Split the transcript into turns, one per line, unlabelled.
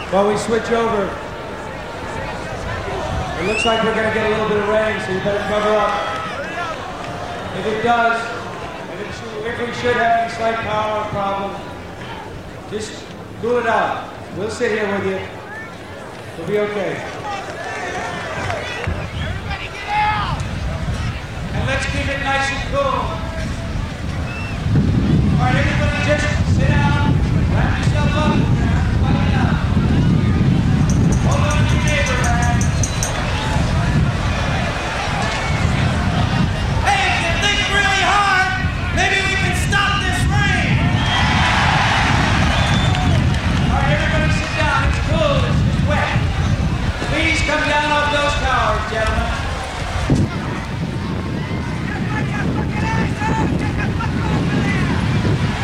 While we switch over, it looks like we're going to get a little bit of rain, so you better cover up. If it does, and if we should have any slight power problem, just cool it out. We'll sit here with you. We'll be okay.